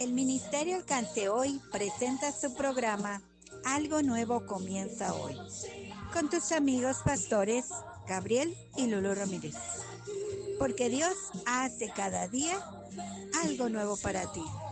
El Ministerio Alcance Hoy presenta su programa Algo Nuevo Comienza Hoy, con tus amigos pastores Gabriel y Lulu Ramírez. Porque Dios hace cada día algo nuevo para ti.